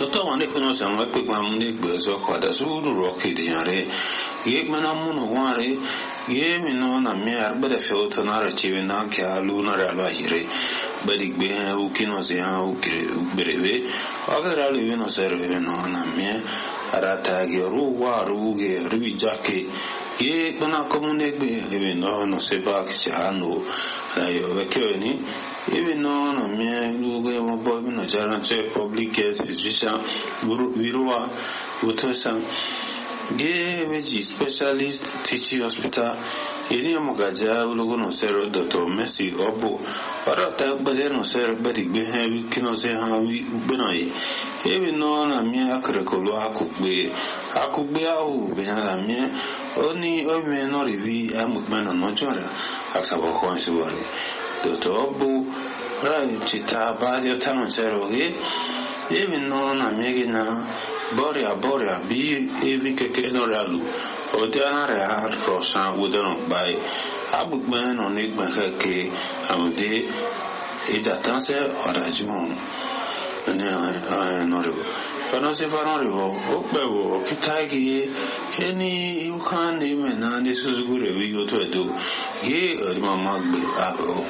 Toto wane kuno sama pe kwa mune gbezo kwa da suru roki di yare. Ye mena munu ware ye mino na mi arba da feuta na rachive na kya luna ralwa hire. Badi gbe ukino se ha ubreve. Agar alu vino serve no na mi arata ge ruwa ruge rubi jake. Ye kuna komune gbe vino no seba kichano. Ayo vekyo ni. Even though no me luge mo boy no jaran che public health physician virua utosan ge meji specialist teaching hospital eni mo gaja lugo no sero doctor Messi obo ora ta bade no sero badi gbe he kino se ha wi benai even though na me akrekolo akugbe awu be na me oni o me no rivi amukmeno no jora aksabo ko ansuare Dopo città vario tanto zero che even non a megina boria bi evi che non ralu o dianare a rosa udano bai abugman non igban che amde e da tanse ora jumon non rivo quando si fa non rivo o bevo che taghi e ni you can even and this is good we go to do ye mamma